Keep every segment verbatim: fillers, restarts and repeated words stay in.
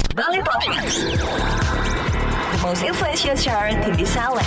Bali Top Hits, the most influential chart in this island.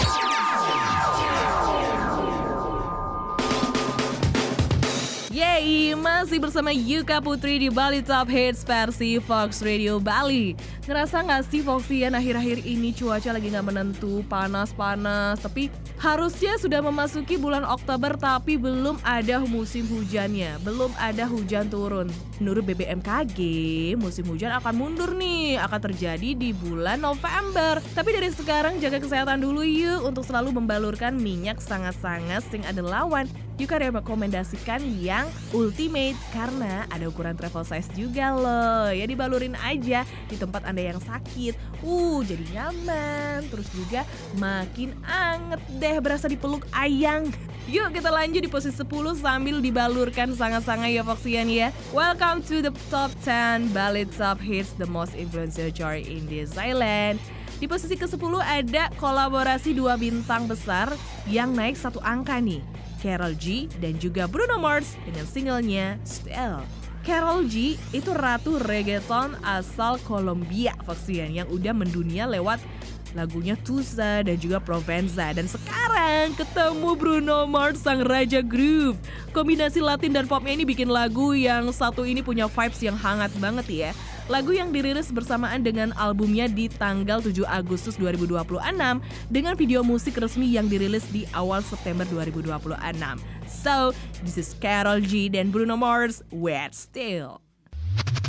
Yeay, masih bersama Yuka Putri di Bali Top Hits versi Fox Radio Bali. Ngerasa gak sih Foxian akhir-akhir ini cuaca lagi gak menentu, panas-panas. Tapi harusnya sudah memasuki bulan Oktober tapi belum ada musim hujannya, belum ada hujan turun. Menurut B B M K G, musim hujan akan mundur nih, akan terjadi di bulan November. Tapi dari sekarang jaga kesehatan dulu yuk untuk selalu membalurkan minyak sangat-sangat sing ada lawan. Yuka rekomendasikan yang ultimate karena ada ukuran travel size juga loh. Ya dibalurin aja di tempat Anda yang sakit. Uh, jadi nyaman. Terus juga makin anget deh, berasa dipeluk ayang. Yuk kita lanjut di posisi sepuluh sambil dibalurkan sangat-sangat ya Foxian ya. Welcome to the top ten Bali Top Hits, the most influential chart in this island. Di posisi kesepuluh ada kolaborasi dua bintang besar yang naik satu angka nih. Karol G dan juga Bruno Mars dengan singlenya Still. Karol G itu ratu reggaeton asal Kolombia Foxian yang udah mendunia lewat lagunya Tusa dan juga Provenza. Dan sekarang ketemu Bruno Mars sang raja groove. Kombinasi Latin dan popnya ini bikin lagu yang satu ini punya vibes yang hangat banget ya. Lagu yang dirilis bersamaan dengan albumnya di tanggal tujuh Agustus dua ribu dua puluh enam dengan video musik resmi yang dirilis di awal September dua ribu dua puluh enam. So, this is Karol G dan Bruno Mars, Wet Still.